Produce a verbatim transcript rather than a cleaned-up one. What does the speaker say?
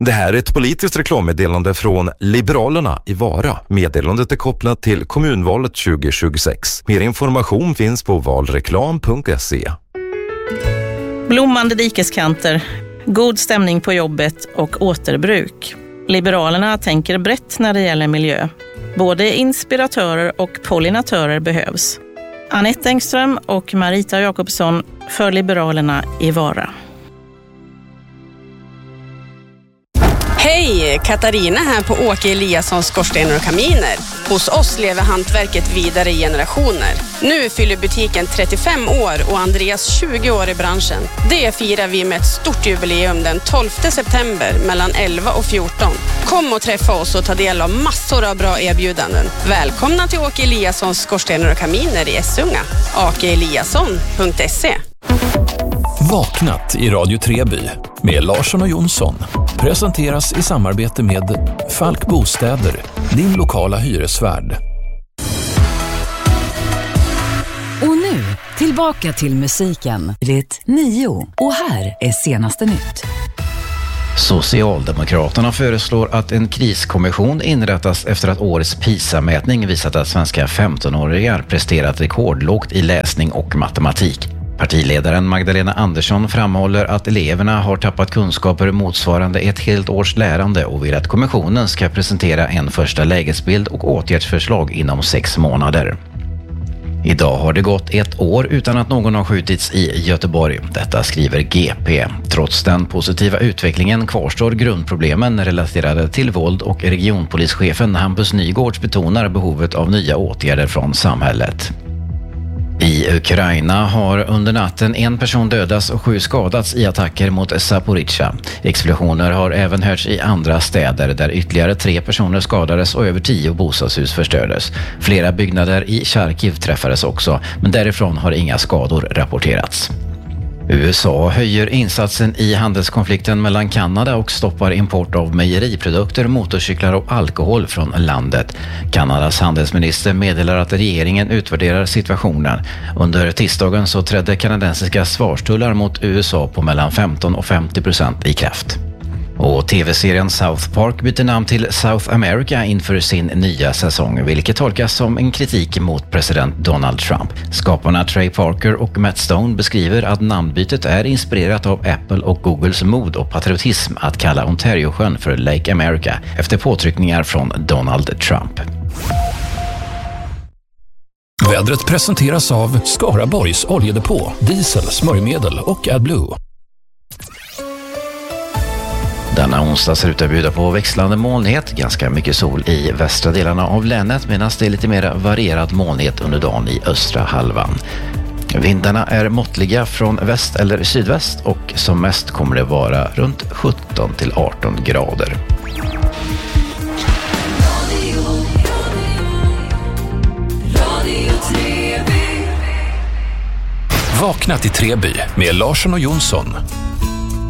Det här är ett politiskt reklammeddelande från Liberalerna i Vara. Meddelandet är kopplat till kommunvalet tjugo tjugosex. Mer information finns på valreklam punkt se. Blommande dikeskanter, god stämning på jobbet och återbruk. Liberalerna tänker brett när det gäller miljö. Både inspiratörer och pollinatörer behövs. Anette Engström och Marita Jakobsson för Liberalerna i Vara. Hej, Katarina här på Åke Eliassons skorstenar och kaminer. Hos oss lever hantverket vidare i generationer. Nu fyller butiken trettiofem år och Andreas tjugo år i branschen. Det firar vi med ett stort jubileum den tolfte september mellan elva och fjorton. Kom och träffa oss och ta del av massor av bra erbjudanden. Välkomna till Åke Eliassons skorstenar och kaminer i Essunga. ake eliasson punkt se. Vaknat i Radio Treby med Larsson och Jonsson presenteras i samarbete med Falk Bostäder, din lokala hyresvärd. Och nu tillbaka till musiken. Litt nio. Och här är senaste nytt. Socialdemokraterna föreslår att en kriskommission inrättas efter att årets PISA-mätning visat att svenska femtonåringar presterat rekordlågt i läsning och matematik. Partiledaren Magdalena Andersson framhåller att eleverna har tappat kunskaper motsvarande ett helt års lärande och vill att kommissionen ska presentera en första lägesbild och åtgärdsförslag inom sex månader. Idag har det gått ett år utan att någon har skjutits i Göteborg. Detta skriver G P. Trots den positiva utvecklingen kvarstår grundproblemen relaterade till våld och regionpolischefen Hampus Nygårds betonar behovet av nya åtgärder från samhället. I Ukraina har under natten en person dödats och sju skadats i attacker mot Zaporizjzja. Explosioner har även hörts i andra städer där ytterligare tre personer skadades och över tio bostadshus förstördes. Flera byggnader i Charkiv träffades också, men därifrån har inga skador rapporterats. U S A höjer insatsen i handelskonflikten mellan Kanada och stoppar import av mejeriprodukter, motorcyklar och alkohol från landet. Kanadas handelsminister meddelar att regeringen utvärderar situationen. Under tisdagen så trädde kanadensiska svarstullar mot U S A på mellan femton och femtio procent i kraft. Och tv-serien South Park byter namn till South America inför sin nya säsong, vilket tolkas som en kritik mot president Donald Trump. Skaparna Trey Parker och Matt Stone beskriver att namnbytet är inspirerat av Apple och Googles mod och patriotism att kalla Ontario-sjön för Lake America efter påtryckningar från Donald Trump. Vädret presenteras av Skaraborgs oljedepå, diesel, smörjmedel och AdBlue. Denna onsdag ser ut att bjuda på växlande molnighet, ganska mycket sol i västra delarna av länet medan det är lite mer varierad molnighet under dagen i östra halvan. Vindarna är måttliga från väst eller sydväst och som mest kommer det vara runt sjutton till arton grader. Vaknat i Treby med Larsson och Jonsson.